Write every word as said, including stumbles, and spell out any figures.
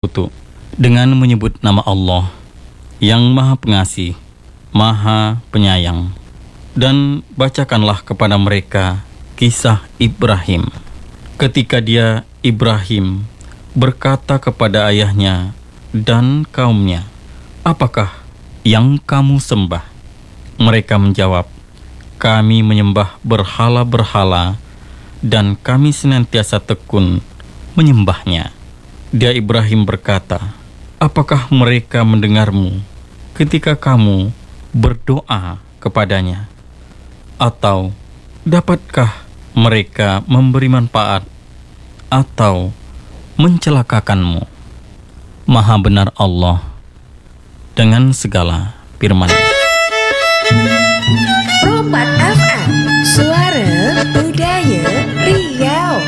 bersekutu dengan menyebut nama Allah yang Maha Pengasih, Maha Penyayang. Dan bacakanlah kepada mereka kisah Ibrahim. Ketika dia, Ibrahim, berkata kepada ayahnya dan kaumnya, "Apakah yang kamu sembah?" Mereka menjawab, "Kami menyembah berhala-berhala dan kami senantiasa tekun menyembahnya." Dia Ibrahim berkata, "Apakah mereka mendengarmu ketika kamu berdoa kepadanya? Atau dapatkah mereka memberi manfaat atau mencelakakanmu?" Maha benar Allah dengan segala firman-Nya. Rompak F M, suara budaya Riau.